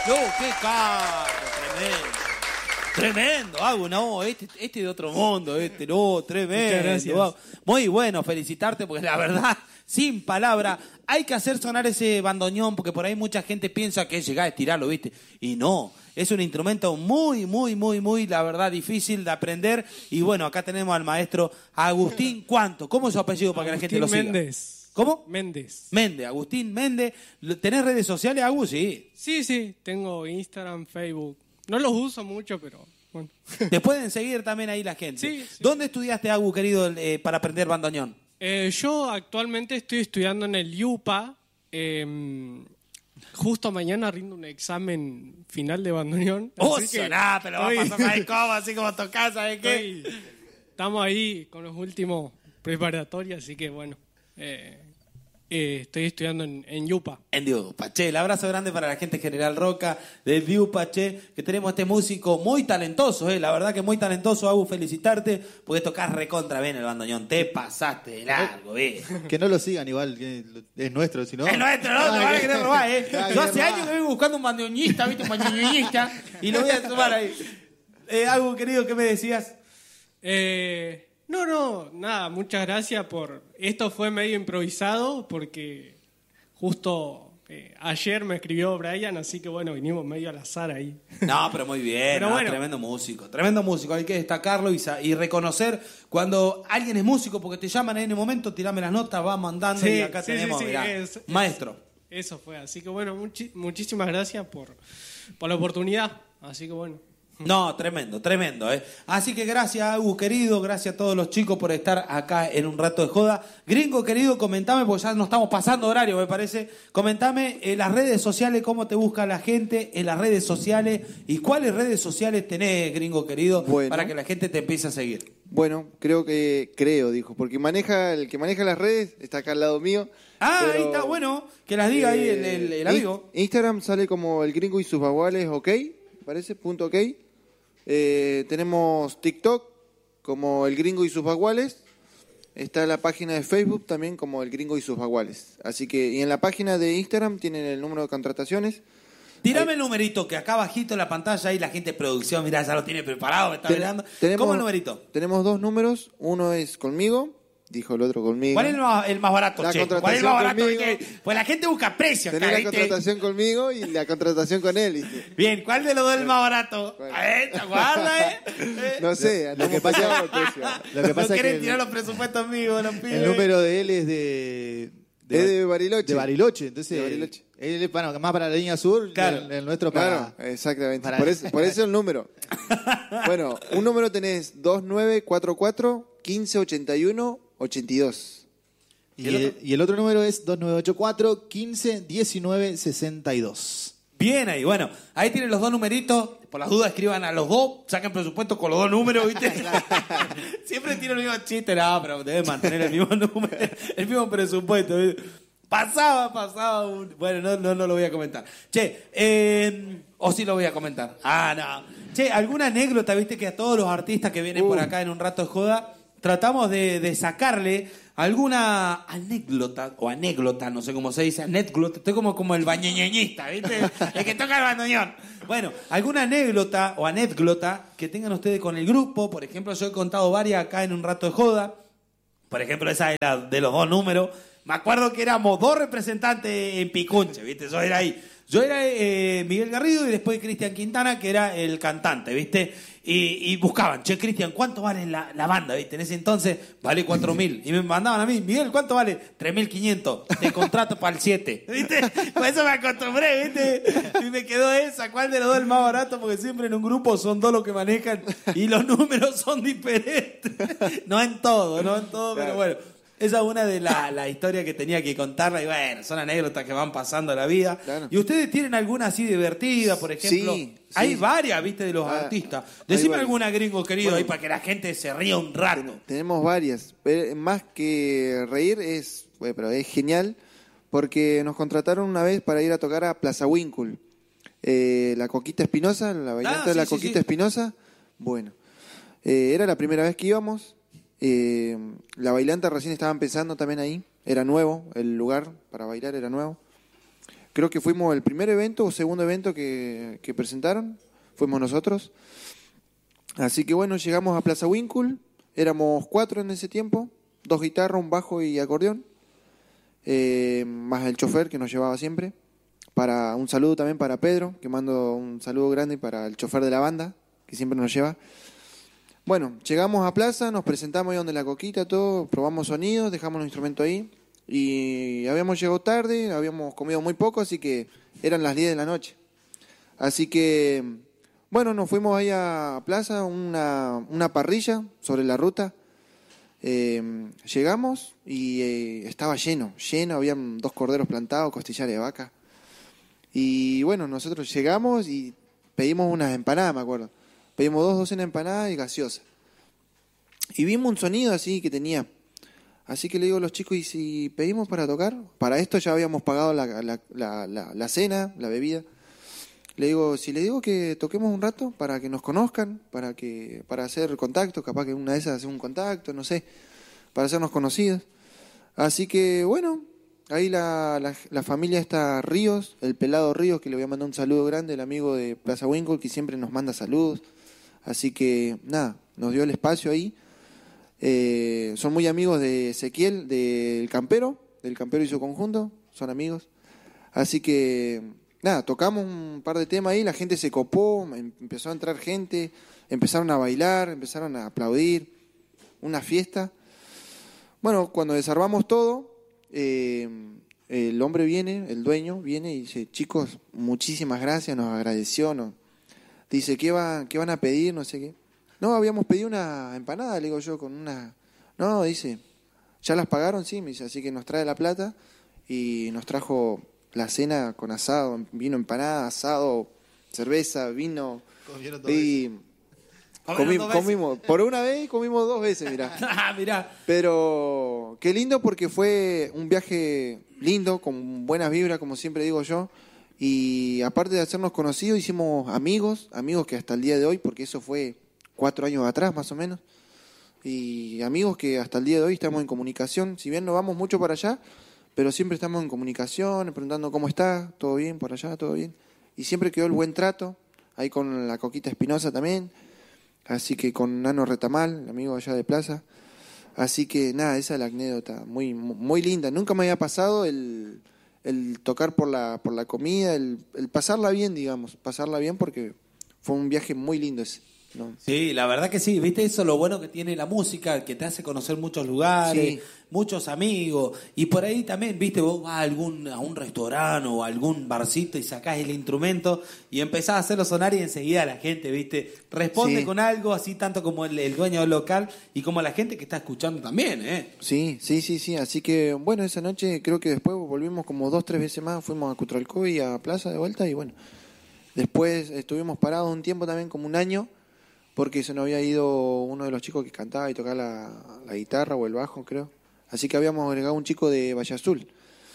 No, qué capo, tremendo. Tremendo, Agu, no, este de otro mundo, no, tremendo. Muchas gracias. Agu. Muy bueno, felicitarte, porque la verdad, sin palabra, hay que hacer sonar ese bandoneón, porque por ahí mucha gente piensa que es llegar a estirarlo, ¿viste? Y no, es un instrumento muy, la verdad, difícil de aprender. Y bueno, acá tenemos al maestro Agustín, ¿cuánto? ¿Cómo es su apellido para que la gente lo siga? Méndez. ¿Cómo? Méndez. Méndez, Agustín Méndez. ¿Tenés redes sociales, Agus? Sí. Sí, tengo Instagram, Facebook. No los uso mucho, pero bueno. Te pueden seguir también ahí la gente. Sí. ¿Dónde estudiaste, Agu, querido, para aprender bandoneón? Yo actualmente estoy estudiando en el IUPA. Justo mañana rindo un examen final de bandoneón. Así que pero va a pasar ahí como, así como tocás, ¿sabes qué? Estamos ahí con los últimos preparatorios, así que bueno. Estoy estudiando en IUPA. En Diupa, che, el abrazo grande para la gente General Roca, de Diupa, che, que tenemos este músico muy talentoso, la verdad que muy talentoso, Agu, felicitarte, porque tocás recontra bien el bandoneón, te pasaste de largo, Que no lo sigan igual, que es nuestro, si no... Es nuestro, no, te van a querer robar, Yo hace años que vengo buscando un bandoneonista, ¿viste? Un bandoneonista, y lo voy a tomar ahí. Agu, querido, ¿qué me decías? No, nada, muchas gracias por... Esto fue medio improvisado porque justo ayer me escribió Brian, así que bueno, vinimos medio al azar ahí. No, pero muy bien, Pero bueno. tremendo músico, hay que destacarlo y reconocer cuando alguien es músico, porque te llaman en el momento, tirame las notas, vamos andando y acá tenemos, mirá, maestro. Eso fue, así que bueno, muchísimas gracias por la oportunidad, así que bueno. No, tremendo. Así que gracias, Agu, querido, gracias a todos los chicos por estar acá en un rato de joda. Gringo, querido, comentame, porque ya nos estamos pasando horario, me parece. Comentame en las redes sociales, cómo te busca la gente en las redes sociales y cuáles redes sociales tenés, Gringo, querido, para que la gente te empiece a seguir. Bueno, creo, dijo, porque el que maneja las redes está acá al lado mío. Ahí está, bueno, que las diga ahí el amigo. Instagram sale como el Gringo y sus baguales, ok, parece, .ok. Tenemos TikTok como el Gringo y sus baguales. Está la página de Facebook también como el Gringo y sus baguales. Así que, y en la página de Instagram tienen el número de contrataciones. Tírame el numerito, que acá bajito en la pantalla ahí la gente de producción, mirá, ya lo tiene preparado, me está mirando. ¿Cómo el numerito? Tenemos dos números, uno es conmigo, dijo el otro conmigo. ¿Cuál es el más barato, che? ¿Cuál es el más barato? Pues la gente busca precio acá, tenés la contratación conmigo y la contratación con él, ¿viste? Bien, ¿cuál de los dos es el más barato? ¿Te aguarda, No sé, lo que pasa no es quieren que tirar los presupuestos amigos, los pibes. el número de él es de Bariloche. De Bariloche, entonces de Bariloche. él es más para la línea sur, claro. el nuestro para... Claro, exactamente. Por eso el número. Bueno, un número tenés 2944 1581 82. Y el otro número es 2984 15 19 62. Bien ahí, bueno, ahí tienen los dos numeritos. Por las dudas escriban a los dos, saquen presupuesto con los dos números, ¿viste? Siempre tiro el mismo chiste, no, pero deben mantener el mismo número, el mismo presupuesto, ¿viste? Pasaba bueno, no lo voy a comentar. Che, o sí lo voy a comentar. No. Che, ¿alguna anécdota, viste, que a todos los artistas que vienen por acá en un rato de joda tratamos de sacarle alguna anécdota, no sé cómo se dice, anécdota, estoy como el bañeñeñista, ¿viste? El que toca el bandoneón. Bueno, alguna anécdota que tengan ustedes con el grupo, por ejemplo, yo he contado varias acá en un rato de joda, por ejemplo, esa era de los dos números, me acuerdo que éramos dos representantes en Picunche, ¿viste? Yo era Miguel Garrido y después Cristian Quintana, que era el cantante, ¿viste? Y buscaban, che, Cristian, ¿cuánto vale la banda, viste? En ese entonces vale 4.000. Y me mandaban a mí, Miguel, ¿cuánto vale? 3.500. Te contrato para el 7, ¿viste? Por eso me acostumbré, ¿viste? Y me quedó esa, ¿cuál de los dos es el más barato? Porque siempre en un grupo son dos los que manejan y los números son diferentes. No en todo, claro. Pero bueno. Esa es una de la historia que tenía que contarla y bueno, son anécdotas que van pasando a la vida. Claro. ¿Y ustedes tienen alguna así divertida, por ejemplo? Sí. Hay varias, viste, de los artistas. Decime alguna, Gringo, querido, ahí para que la gente se ría un rato. Tenemos varias, pero más que reír es genial porque nos contrataron una vez para ir a tocar a Plaza Winkle. La Coquita Espinosa, la bailante de la Coquita Espinosa. Bueno, era la primera vez que íbamos. La bailanta recién estaba empezando también ahí, era nuevo, el lugar para bailar era nuevo, creo que fuimos el primer evento o segundo evento que presentaron, fuimos nosotros. Así que bueno, llegamos a Plaza Winkle, éramos 4 en ese tiempo, 2 guitarras, un bajo y acordeón, más el chofer que nos llevaba siempre. Un saludo también para Pedro, que mando un saludo grande para el chofer de la banda, que siempre nos lleva. Bueno, llegamos a Plaza, nos presentamos ahí donde la coquita, todo, probamos sonidos, dejamos los instrumentos ahí. Y habíamos llegado tarde, habíamos comido muy poco, así que eran las 10 de la noche. Así que, bueno, nos fuimos ahí a Plaza, una parrilla sobre la ruta. Llegamos y estaba lleno, habían 2 corderos plantados, costillares de vaca. Y bueno, nosotros llegamos y pedimos unas empanadas, me acuerdo. Pedimos 2 docenas de empanadas y gaseosa. Y vimos un sonido así que tenía. Así que le digo a los chicos, ¿y si pedimos para tocar? Para esto ya habíamos pagado la cena, la bebida. Le digo, si le digo que toquemos un rato para que nos conozcan, para hacer contacto, capaz que una de esas hace un contacto, no sé, para hacernos conocidos. Así que bueno, ahí la familia está Ríos, el pelado Ríos, que le voy a mandar un saludo grande, el amigo de Plaza Winkle, que siempre nos manda saludos. Así que nada, nos dio el espacio ahí. Son muy amigos de Ezequiel, del Campero y su conjunto, son amigos. Así que nada, tocamos un par de temas ahí, la gente se copó, empezó a entrar gente, empezaron a bailar, empezaron a aplaudir, una fiesta. Bueno, cuando desarmamos todo, el hombre viene, el dueño viene y dice, chicos, muchísimas gracias, nos agradeció, dice, ¿qué van a pedir? No sé qué. No, habíamos pedido una empanada, le digo yo, con una... No, dice, ¿ya las pagaron? Sí, me dice, así que nos trae la plata y nos trajo la cena con asado, vino empanada, asado, cerveza, vino. Y comimos, por una vez comimos 2 veces, mirá. Mirá. Pero qué lindo porque fue un viaje lindo, con buenas vibras, como siempre digo yo. Y aparte de hacernos conocidos, hicimos amigos que hasta el día de hoy, porque eso fue 4 años atrás más o menos, y amigos que hasta el día de hoy estamos en comunicación, si bien no vamos mucho para allá, pero siempre estamos en comunicación, preguntando cómo está, todo bien por allá, todo bien, y siempre quedó el buen trato, ahí con la Coquita Espinosa también, así que con Nano Retamal, el amigo allá de Plaza, así que nada, esa es la anécdota, muy, muy linda, nunca me había pasado el tocar por la comida, el pasarla bien, digamos, porque fue un viaje muy lindo ese. No. Sí, la verdad que sí, viste, eso es lo bueno que tiene la música, que te hace conocer muchos lugares, sí, muchos amigos, y por ahí también, viste, vos vas a un restaurante o a algún barcito y sacás el instrumento y empezás a hacerlo sonar y enseguida la gente, viste, responde sí, con algo, así tanto como el dueño del local y como la gente que está escuchando también, Sí, así que bueno, esa noche creo que después volvimos como 2-3 veces más, fuimos a Cutralcó y a Plaza de vuelta y bueno, después estuvimos parados un tiempo también, como un año, porque se nos había ido uno de los chicos que cantaba y tocaba la guitarra o el bajo, creo. Así que habíamos agregado un chico de Valle Azul.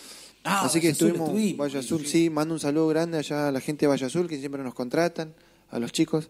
Así que estuvimos Valle Azul, sí, mando un saludo grande allá a la gente de Valle Azul, que siempre nos contratan, a los chicos.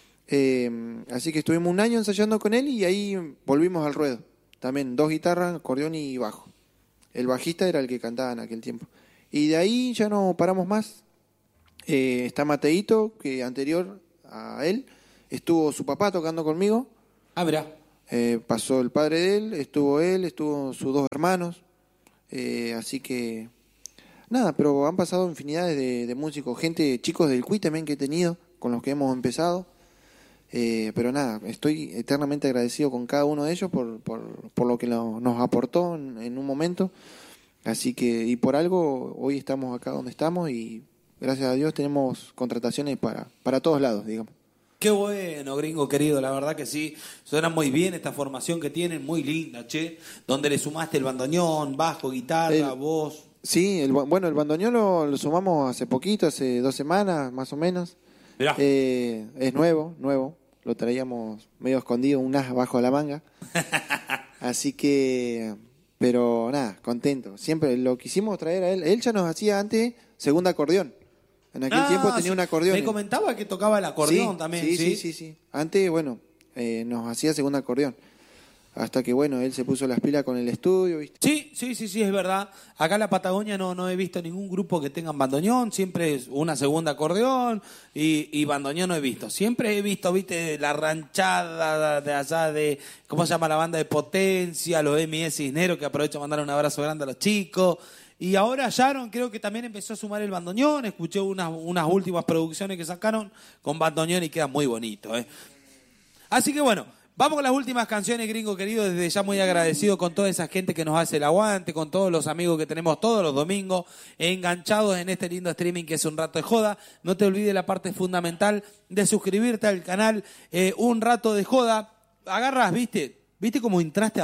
Así que estuvimos un año ensayando con él y ahí volvimos al ruedo. También 2 guitarras, acordeón y bajo. El bajista era el que cantaba en aquel tiempo. Y de ahí ya no paramos más. Está Mateito, que anterior a él estuvo su papá tocando conmigo. Ah, mirá. Pasó el padre de él, estuvo sus 2 hermanos. Así que nada, pero han pasado infinidades de músicos, chicos del CUI también que he tenido, con los que hemos empezado. Pero nada, estoy eternamente agradecido con cada uno de ellos por lo que nos aportó en un momento. Así que, y por algo, hoy estamos acá donde estamos y gracias a Dios tenemos contrataciones para todos lados, digamos. Qué bueno, gringo querido, la verdad que sí. Suena muy bien esta formación que tienen, muy linda, che. Donde le sumaste el bandoneón, bajo, guitarra, voz. Sí, el bandoneón lo sumamos hace poquito, hace 2 semanas más o menos. Mirá. Es nuevo. Lo traíamos medio escondido, un as bajo la manga. Así que, pero nada, contento. Siempre lo quisimos traer a él. Él ya nos hacía antes segundo acordeón. En aquel tiempo tenía un acordeón. Me comentaba que tocaba el acordeón también. Sí. Antes, bueno, nos hacía segundo acordeón. hasta que, bueno, él se puso las pilas con el estudio, ¿viste? Sí, es verdad. Acá en la Patagonia no he visto ningún grupo que tengan bandoneón, siempre es una segunda acordeón y bandoneón no he visto. Siempre he visto, viste, la ranchada de allá de, ¿cómo se llama la banda de Potencia? Los M.I.E. Cisneros, que aprovecho a mandar un abrazo grande a los chicos. Y ahora Sharon creo que también empezó a sumar el bandoneón, escuché unas últimas producciones que sacaron con bandoneón y queda muy bonito, ¿eh? Así que bueno, vamos con las últimas canciones, gringo querido. Desde ya muy agradecido con toda esa gente que nos hace el aguante, con todos los amigos que tenemos todos los domingos enganchados en este lindo streaming que es Un Rato de Joda. No te olvides la parte fundamental de suscribirte al canal Un Rato de Joda. Agarras, ¿viste cómo entraste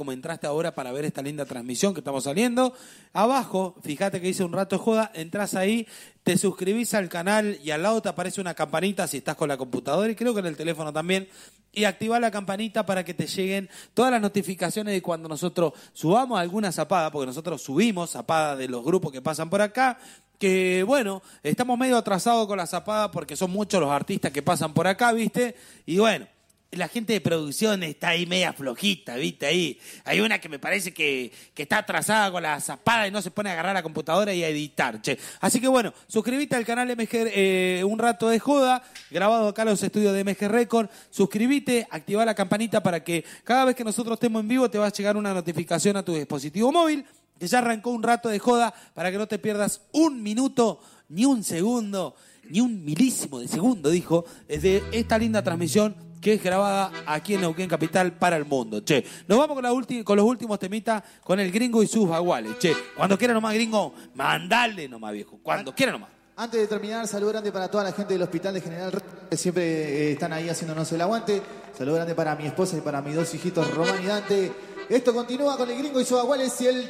ahora para ver esta linda transmisión que estamos saliendo? Abajo, fíjate que dice Un Rato de Joda, entras ahí, te suscribís al canal y al lado te aparece una campanita si estás con la computadora y creo que en el teléfono también. Y activá la campanita para que te lleguen todas las notificaciones de cuando nosotros subamos alguna zapada, porque nosotros subimos zapada de los grupos que pasan por acá. Que bueno, estamos medio atrasados con la zapada porque son muchos los artistas que pasan por acá, ¿viste? Y bueno, la gente de producción está ahí media flojita, ¿viste? Ahí hay una que me parece que está atrasada con la zapada y no se pone a agarrar la computadora y a editar, che. Así que bueno, suscríbete al canal MG Un Rato de Joda, grabado acá en los estudios de MG Record. Suscríbete, activa la campanita para que cada vez que nosotros estemos en vivo te va a llegar una notificación a tu dispositivo móvil, que ya arrancó Un Rato de Joda, para que no te pierdas un minuto, ni un segundo, ni un milísimo de segundo, dijo, de esta linda transmisión que es grabada aquí en Neuquén Capital para el mundo, che. Nos vamos con los últimos temitas, con el gringo y sus baguales, che. Cuando quiera nomás, gringo, mandale nomás, viejo. Cuando quiera nomás. Antes de terminar, saludo grande para toda la gente del Hospital de General, que siempre están ahí haciéndonos el aguante. Saludo grande para mi esposa y para mis dos hijitos, Román y Dante. Esto continúa con el gringo y sus baguales y el